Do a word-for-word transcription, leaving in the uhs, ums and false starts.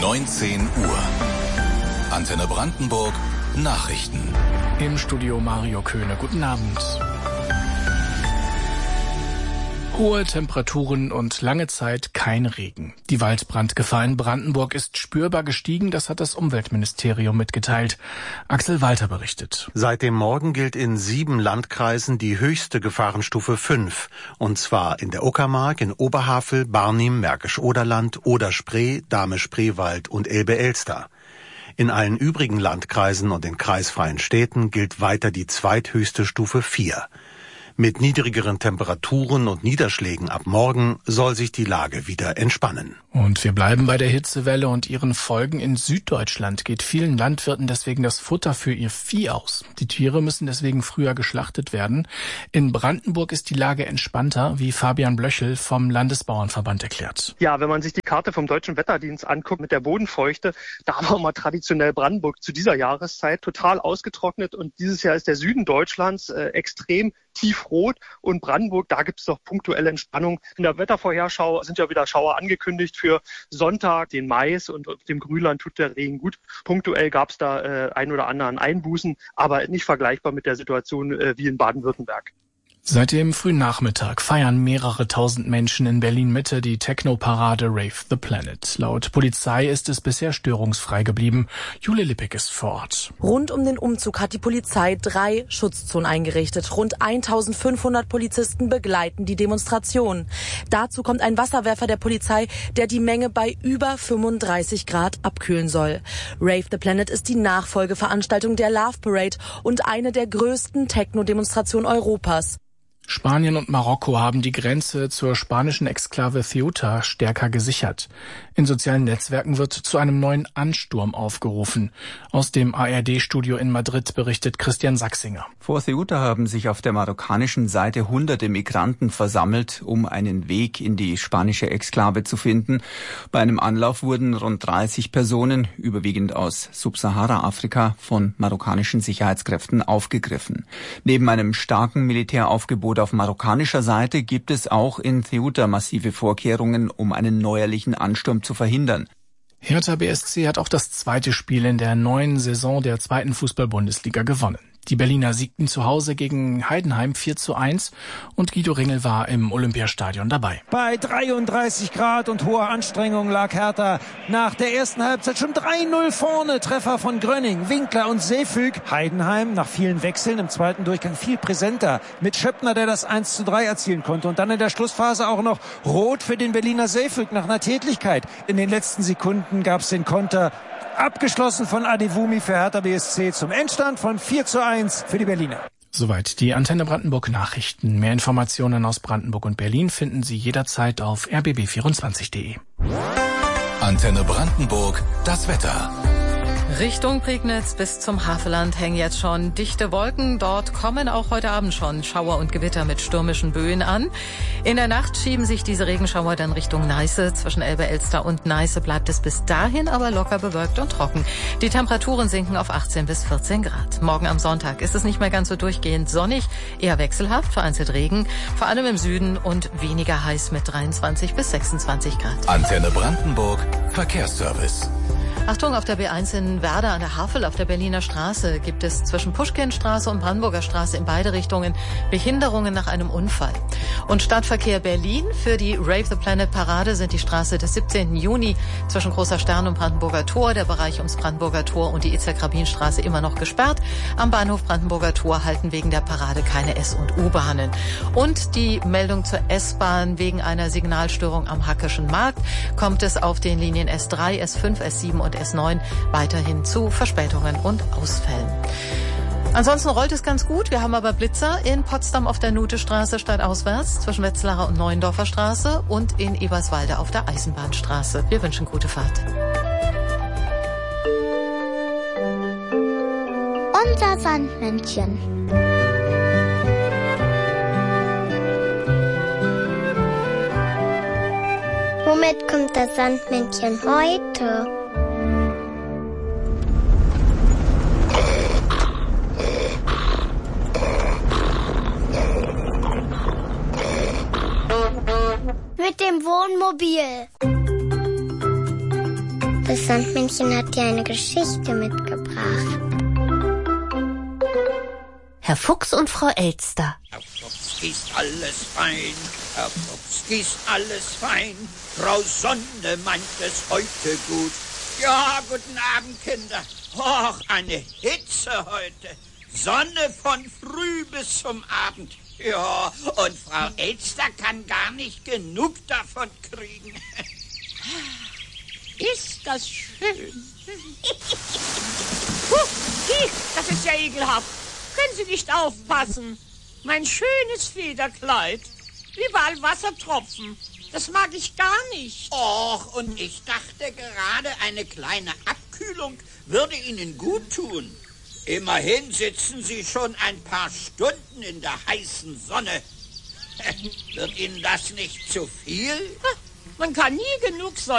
neunzehn Uhr. Antenne Brandenburg, Nachrichten. Im Studio Mario Köhne. Guten Abend. Hohe Temperaturen und lange Zeit kein Regen. Die Waldbrandgefahr in Brandenburg ist spürbar gestiegen, das hat das Umweltministerium mitgeteilt. Axel Walter berichtet. Seit dem Morgen gilt in sieben Landkreisen die höchste Gefahrenstufe fünf. Und zwar in der Uckermark, in Oberhavel, Barnim, Märkisch-Oderland, Oder-Spree, Dahme-Spreewald und Elbe-Elster. In allen übrigen Landkreisen und in kreisfreien Städten gilt weiter die zweithöchste Stufe vier. Mit niedrigeren Temperaturen und Niederschlägen ab morgen soll sich die Lage wieder entspannen. Und wir bleiben bei der Hitzewelle und ihren Folgen. In Süddeutschland geht vielen Landwirten deswegen das Futter für ihr Vieh aus. Die Tiere müssen deswegen früher geschlachtet werden. In Brandenburg ist die Lage entspannter, wie Fabian Blöchel vom Landesbauernverband erklärt. Ja, wenn man sich die Karte vom Deutschen Wetterdienst anguckt mit der Bodenfeuchte, da war mal traditionell Brandenburg zu dieser Jahreszeit total ausgetrocknet. Und dieses Jahr ist der Süden Deutschlands äh, extrem tiefrot und Brandenburg, da gibt es doch punktuelle Entspannung. In der Wettervorherschau sind ja wieder Schauer angekündigt für Sonntag, den Mais, und auf dem Grünland tut der Regen gut. Punktuell gab es da äh, ein oder anderen Einbußen, aber nicht vergleichbar mit der Situation äh, wie in Baden-Württemberg. Seit dem frühen Nachmittag feiern mehrere tausend Menschen in Berlin-Mitte die Techno-Parade Rave the Planet. Laut Polizei ist es bisher störungsfrei geblieben. Jule Lippig ist vor Ort. Rund um den Umzug hat die Polizei drei Schutzzonen eingerichtet. Rund eintausendfünfhundert Polizisten begleiten die Demonstration. Dazu kommt ein Wasserwerfer der Polizei, der die Menge bei über fünfunddreißig Grad abkühlen soll. Rave the Planet ist die Nachfolgeveranstaltung der Love Parade und eine der größten Techno-Demonstrationen Europas. Spanien und Marokko haben die Grenze zur spanischen Exklave Ceuta stärker gesichert. In sozialen Netzwerken wird zu einem neuen Ansturm aufgerufen. Aus dem A R D-Studio in Madrid berichtet Christian Sachsinger. Vor Ceuta haben sich auf der marokkanischen Seite hunderte Migranten versammelt, um einen Weg in die spanische Exklave zu finden. Bei einem Anlauf wurden rund dreißig Personen, überwiegend aus Subsahara-Afrika, von marokkanischen Sicherheitskräften aufgegriffen. Neben einem starken Militäraufgebot auf marokkanischer Seite gibt es auch in Ceuta massive Vorkehrungen, um einen neuerlichen Ansturm zu verhindern. Hertha B S C hat auch das zweite Spiel in der neuen Saison der zweiten Fußball-Bundesliga gewonnen. Die Berliner siegten zu Hause gegen Heidenheim vier zu eins und Guido Ringel war im Olympiastadion dabei. Bei dreiunddreißig Grad und hoher Anstrengung lag Hertha nach der ersten Halbzeit schon drei null vorne. Treffer von Grönning, Winkler und Seefüg. Heidenheim nach vielen Wechseln im zweiten Durchgang viel präsenter. Mit Schöppner, der das eins zu drei erzielen konnte. Und dann in der Schlussphase auch noch Rot für den Berliner Seefüg nach einer Tätlichkeit. In den letzten Sekunden gab es den Konter. Abgeschlossen von Adewumi für Hertha B S C zum Endstand von vier zu eins für die Berliner. Soweit die Antenne Brandenburg Nachrichten. Mehr Informationen aus Brandenburg und Berlin finden Sie jederzeit auf r b b vierundzwanzig punkt de. Antenne Brandenburg, das Wetter. Richtung Prignitz bis zum Havelland hängen jetzt schon dichte Wolken. Dort kommen auch heute Abend schon Schauer und Gewitter mit stürmischen Böen an. In der Nacht schieben sich diese Regenschauer dann Richtung Neiße. Zwischen Elbe-Elster und Neiße bleibt es bis dahin aber locker bewölkt und trocken. Die Temperaturen sinken auf achtzehn bis vierzehn Grad. Morgen am Sonntag ist es nicht mehr ganz so durchgehend sonnig, eher wechselhaft, vereinzelt Regen, vor allem im Süden und weniger heiß mit dreiundzwanzig bis sechsundzwanzig Grad. Antenne Brandenburg, Verkehrsservice. Achtung, auf der B eins in Werder an der Havel auf der Berliner Straße gibt es zwischen Puschkinstraße und Brandenburger Straße in beide Richtungen Behinderungen nach einem Unfall. Und Stadtverkehr Berlin, für die Rave the Planet Parade sind die Straße des siebzehnten Juni zwischen Großer Stern und Brandenburger Tor, der Bereich ums Brandenburger Tor und die Itzek-Rabin-Straße immer noch gesperrt. Am Bahnhof Brandenburger Tor halten wegen der Parade keine S- und U-Bahnen. Und die Meldung zur S-Bahn wegen einer Signalstörung am Hackischen Markt kommt es auf den Linien S drei, S fünf, S sieben und S neun weiterhin zu Verspätungen und Ausfällen. Ansonsten rollt es ganz gut. Wir haben aber Blitzer in Potsdam auf der Nutestraße stadtauswärts zwischen Wetzlarer und Neuendorfer Straße und in Eberswalde auf der Eisenbahnstraße. Wir wünschen gute Fahrt. Unser Sandmännchen. Womit kommt das Sandmännchen heute? Mit dem Wohnmobil. Das Sandmännchen hat dir eine Geschichte mitgebracht. Herr Fuchs und Frau Elster. Herr Fuchs gießt alles fein, Herr Fuchs gießt alles fein. Frau Sonne meint es heute gut. Ja, guten Abend, Kinder. Och, eine Hitze heute. Sonne von früh bis zum Abend. Ja, und Frau Elster kann gar nicht genug davon kriegen. Ist das schön. Puh, das ist ja ekelhaft. Können Sie nicht aufpassen? Mein schönes Federkleid. Überall Wassertropfen. Das mag ich gar nicht. Och, und ich dachte gerade, eine kleine Abkühlung würde Ihnen gut tun. Immerhin sitzen Sie schon ein paar Stunden in der heißen Sonne. Wird Ihnen das nicht zu viel? Man kann nie genug Sonne